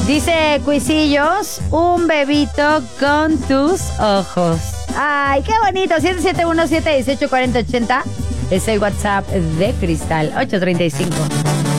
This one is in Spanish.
Dice Cuisillos, un bebito con tus ojos. Ay, qué bonito. 771-718-4080 es el WhatsApp de Cristal. 835.